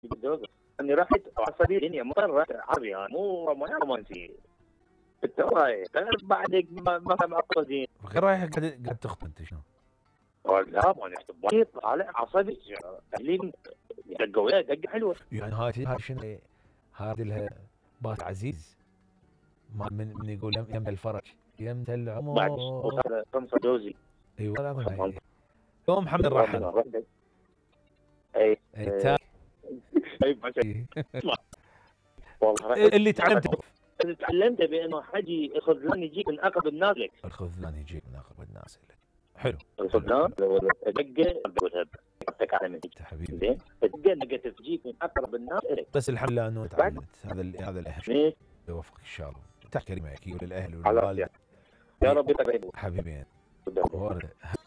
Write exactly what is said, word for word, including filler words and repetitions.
بالدوزة اني رحت عصبي الدنيا مره عربي مو مو رومانسي بالتوراي بعدك ما ما فهم اقصدين غير رايح قاعد قاعد تخطب انت شنو؟ لا ما نحب طالع عصبي اهلي دقوا دقه حلوه يعني هاي هاي شنو هذه لها باس عزيز ما من من يقول يم يم الفرج يم بعد العمر هذا خمسه دوزي ايوه هذا هاي يوم محمد الرحل اي اي اي اسمع والله اللي تعلمته تعلمت بانه حجي الخذلان يجيك من اقرب الناس لك الخذلان يجيك من اقرب الناس لك حلو الخذلان دقه وذهب حطك على منك حبيبي زين الدقه دقه تجيك من اقرب الناس لك بس الحمد لله انه تعلمت هذا ال- هذا الاهم شيء يوفقك ان شاء الله تحت كلمه اكيد وللاهل والوالد يا رب يقربوا حبيبي ورد